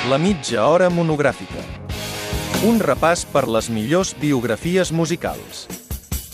La mitja hora monogràfica. Un repàs per les millors biografies musicals.